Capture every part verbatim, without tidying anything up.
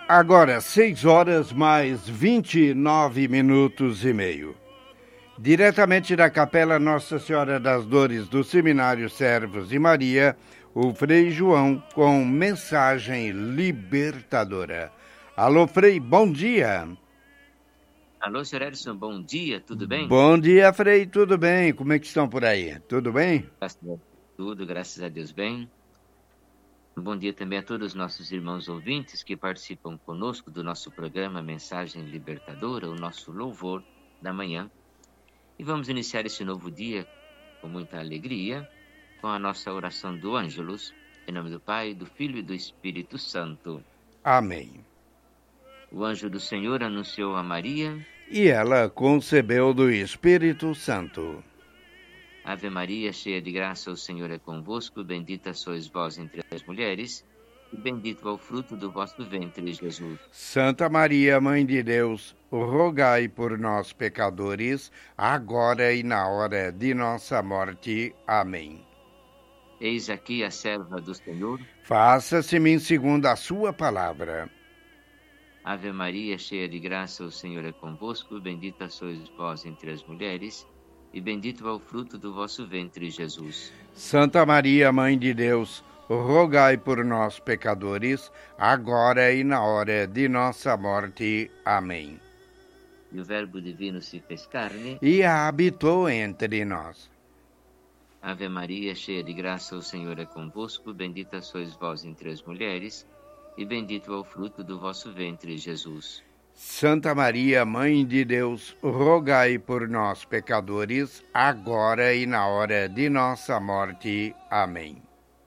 Agora, seis horas mais vinte e nove minutos e meio. Diretamente da Capela Nossa Senhora das Dores do Seminário Servos de Maria, o Frei João com mensagem libertadora. Alô, Frei, bom dia. Alô, senhor Edson, bom dia, tudo bem? Bom dia, Frei, tudo bem? Como é que estão por aí? Tudo bem? Graças a Deus, tudo, graças a Deus, bem. Bom dia também a todos os nossos irmãos ouvintes que participam conosco do nosso programa Mensagem Libertadora, o nosso louvor da manhã. E vamos iniciar esse novo dia com muita alegria, com a nossa oração do Ângelus, em nome do Pai, do Filho e do Espírito Santo. Amém. O anjo do Senhor anunciou a Maria, e ela concebeu do Espírito Santo. Ave Maria, cheia de graça, o Senhor é convosco, bendita sois vós entre as mulheres, e bendito é o fruto do vosso ventre, Jesus. Santa Maria, Mãe de Deus, rogai por nós, pecadores, agora e na hora de nossa morte. Amém. Eis aqui a serva do Senhor. Faça-se-me segundo a sua palavra. Ave Maria, cheia de graça, o Senhor é convosco, bendita sois vós entre as mulheres, e bendito é o fruto do vosso ventre, Jesus. Santa Maria, Mãe de Deus, rogai por nós, pecadores, agora e na hora de nossa morte. Amém. E o Verbo divino se fez carne e habitou entre nós. Ave Maria, cheia de graça, o Senhor é convosco, bendita sois vós entre as mulheres, e bendito é o fruto do vosso ventre, Jesus. Santa Maria, Mãe de Deus, rogai por nós, pecadores, agora e na hora de nossa morte. Amém.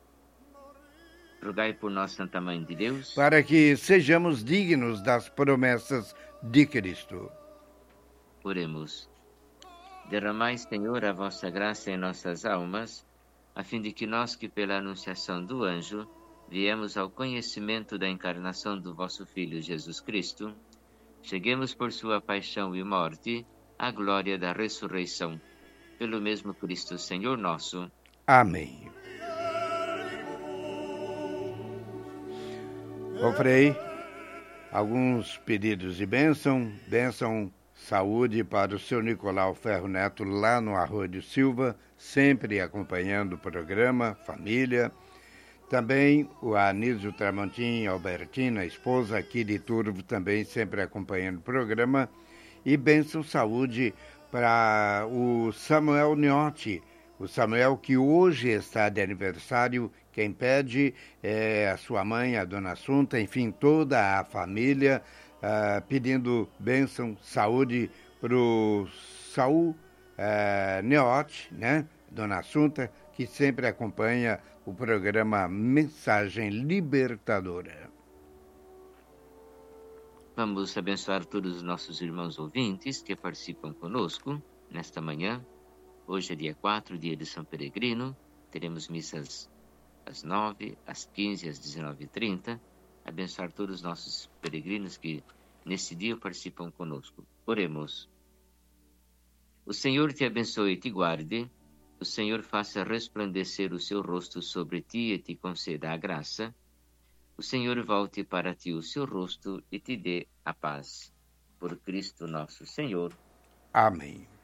Rogai por nós, Santa Mãe de Deus, para que sejamos dignos das promessas de Cristo. Oremos. Derramai, Senhor, a vossa graça em nossas almas, a fim de que nós que pela anunciação do anjo viemos ao conhecimento da encarnação do vosso Filho Jesus Cristo, cheguemos por sua paixão e morte à glória da ressurreição. Pelo mesmo Cristo, Senhor nosso. Amém. Ô Frei, alguns pedidos de bênção, bênção, saúde para o seu Nicolau Ferro Neto lá no Arroio Silva, sempre acompanhando o programa, família. Também o Anísio Tramontim, Albertina, a esposa aqui de Turvo, também sempre acompanhando o programa. E bênção saúde para o Samuel Niotti, o Samuel que hoje está de aniversário. Quem pede é a sua mãe, a dona Assunta, enfim, toda a família, uh, pedindo bênção, saúde para o Saul uh, Niotti, né, dona Assunta, que sempre acompanha o programa Mensagem Libertadora. Vamos abençoar todos os nossos irmãos ouvintes que participam conosco nesta manhã. Hoje é dia quatro, dia de São Peregrino. Teremos missas às nove, às quinze, às dezenove e trinta. Abençoar todos os nossos peregrinos que nesse dia participam conosco. Oremos. O Senhor te abençoe e te guarde. O Senhor faça resplandecer o seu rosto sobre ti e te conceda a graça. O Senhor volte para ti o seu rosto e te dê a paz. Por Cristo nosso Senhor. Amém.